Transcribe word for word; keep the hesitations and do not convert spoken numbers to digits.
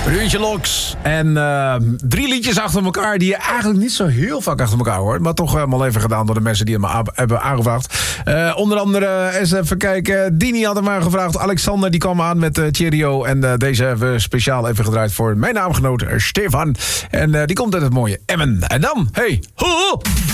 Een uurtje Lox. En uh, drie liedjes achter elkaar die je eigenlijk niet zo heel vaak achter elkaar hoort. Maar toch helemaal even gedaan door de mensen die hem a- hebben aangevraagd. Uh, onder andere, eens even kijken. Dini had hem aangevraagd. Alexander die kwam aan met uh, Cheerio. En uh, deze hebben we speciaal even gedraaid voor mijn naamgenoot uh, Stefan. En uh, die komt uit het mooie Emmen. En dan, hey, ho, ho.